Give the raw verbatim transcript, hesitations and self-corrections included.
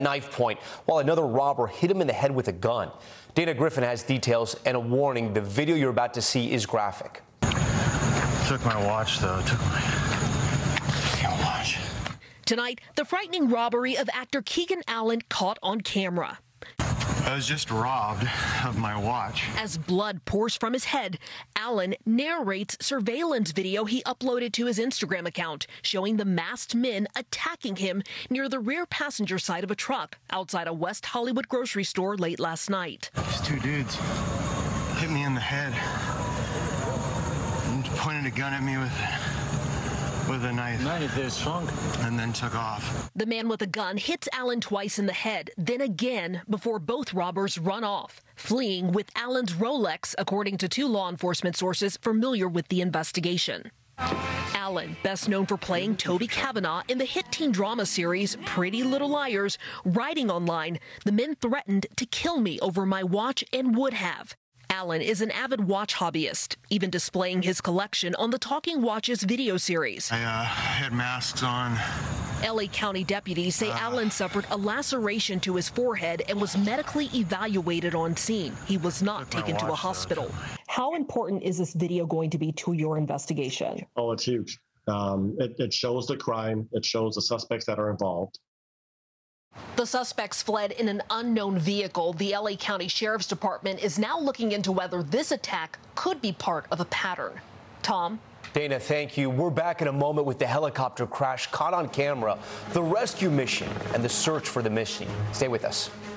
Knife point while another robber hit him in the head with a gun. Dana Griffin has details and a warning. The video you're about to see is graphic. Took my watch, though. Took my watch. Tonight, the frightening robbery of actor Keegan Allen caught on camera. I was just robbed of my watch. As blood pours from his head, Allen narrates surveillance video he uploaded to his Instagram account showing the masked men attacking him near the rear passenger side of a truck outside a West Hollywood grocery store late last night. These two dudes hit me in the head and pointed a gun at me with with a knife, and then took off. The man with a gun hits Allen twice in the head, then again before both robbers run off, fleeing with Allen's Rolex, according to two law enforcement sources familiar with the investigation. Allen, best known for playing Toby Kavanaugh in the hit teen drama series Pretty Little Liars, writing online, "The men threatened to kill me over my watch and would have." Allen is an avid watch hobbyist, even displaying his collection on the Talking Watches video series. I uh, had masks on. L A County deputies say uh, Allen suffered a laceration to his forehead and was medically evaluated on scene. He was not taken to a hospital. Though. How important is this video going to be to your investigation? Oh, it's huge. Um, it, it shows the crime. It shows the suspects that are involved. The suspects fled in an unknown vehicle. The L A County Sheriff's Department is now looking into whether this attack could be part of a pattern. Tom? Dana, thank you. We're back in a moment with the helicopter crash caught on camera, the rescue mission, and the search for the missing. Stay with us.